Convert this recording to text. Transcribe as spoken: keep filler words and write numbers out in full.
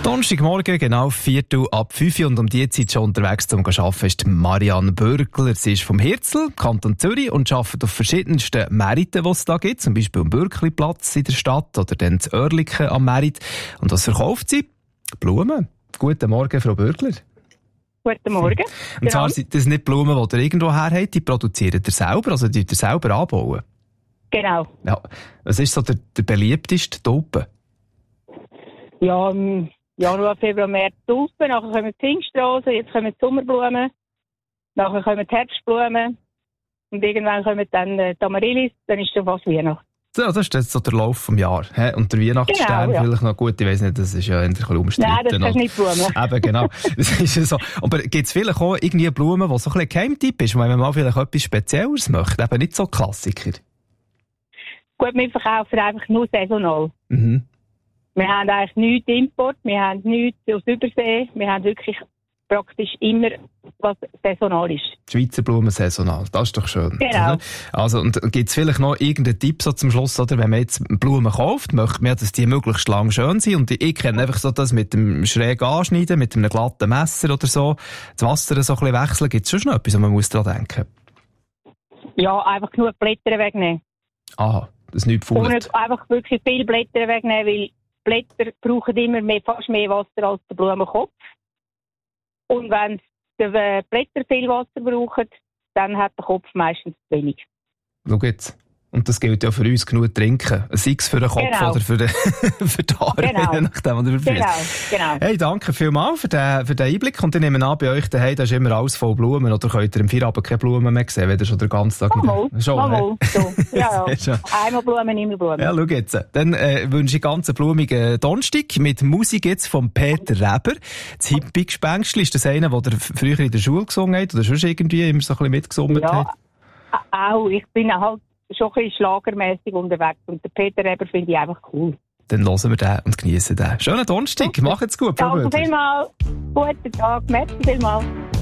Donnerstagmorgen, genau Viertel ab fünf und um die Zeit schon unterwegs zum Arbeiten ist Marianne Bürgler. Sie ist vom Hirzel, Kanton Zürich, und arbeitet auf verschiedensten Märkten, die es da gibt, zum Beispiel am Bürkliplatz in der Stadt oder dann das Oerlikon am Märit. Und was verkauft sie? Blumen. Guten Morgen, Frau Bürgler. Guten Morgen. Und zwar sind das nicht Blumen, die ihr irgendwo her habt, die produziert ihr selber, also die ihr selber anbauen? Genau. Ja. Was ist so der, der beliebteste Tulpen? Ja, im Januar, Februar, März Tulpen, nachher kommen die Pfingstrosen, jetzt kommen die Sommerblumen, nachher kommen die Herbstblumen und irgendwann kommen dann die Amaryllis, dann ist schon fast Weihnachten. Ja, das ist jetzt so der Lauf vom Jahr. He? Und der Weihnachtsstern genau, ja. vielleicht noch gut, ich weiss nicht, das ist ja ein bisschen umstritten. Nein, das ist nicht Blumen. Eben, genau. Das ist ja so. Aber gibt es vielleicht auch irgendwie Blumen, die so ein bisschen Geheimtipp ist, wenn man mal vielleicht etwas Spezielles möchte, eben nicht so Klassiker? Gut, wir verkaufen einfach nur saisonal. Mhm. Wir haben eigentlich nichts Import, wir haben nichts aus Übersee, wir haben wirklich praktisch immer, was saisonal ist. Die Schweizer Blumen saisonal, das ist doch schön. Genau. Oder? Also, und gibt es vielleicht noch irgendeinen Tipp so zum Schluss, oder? Wenn man jetzt Blumen kauft, möchte man, dass die möglichst lang schön sind. Und ich, ich kenne einfach so das mit dem schräg anschneiden, mit einem glatten Messer oder so, das Wasser so ein bisschen wechseln. Gibt es schon noch etwas, wo man muss dran denken? Ja, einfach genug Blätter wegnehmen. Aha, das nicht fault. Und einfach wirklich viele Blätter wegnehmen, weil Blätter brauchen immer mehr, fast mehr Wasser als der Blumenkopf. Und wenn die Blätter viel Wasser brauchen, dann hat der Kopf meistens zu wenig. Schau jetzt. Und das gilt ja für uns genug trinken. Sei es für den Kopf genau. oder für, den, für die Haare, genau. je nachdem, was du genau, genau. Hey, danke vielmals für den, für den Einblick. Und ich nehme an, bei euch daheim, da ist immer alles voll Blumen. Oder könnt ihr im Feierabend keine Blumen mehr sehen, wenn ihr schon den ganzen Tag... Mal, mal, schon, mal, so. Ja, ja. Einmal Blumen, immer Blumen. Ja, schau jetzt. Dann äh, wünsche ich ganz einen blumigen Donnerstag mit Musik jetzt von Peter Reber. Das Hippie-Gespenstli, ist das einer, der früher in der Schule gesungen hat oder sonst irgendwie immer so ein bisschen mitgesungen ja, hat? Ja, auch. Ich bin halt schon ein bisschen schlagermässig unterwegs und der Peter Reber finde ich einfach cool. Dann hören wir den und genießen den. Schönen Donnerstag, macht's gut, Frau Bürgler. Danke vielmals. Guten Tag, merci vielmals.